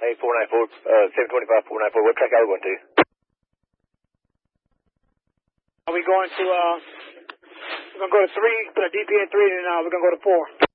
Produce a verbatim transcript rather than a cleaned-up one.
Hey, four nine four, uh, seven twenty-five, four nine four, what track are we going to? Are we going to, uh, we're going to go to three, put a D P in three, and uh, we're going to go to four.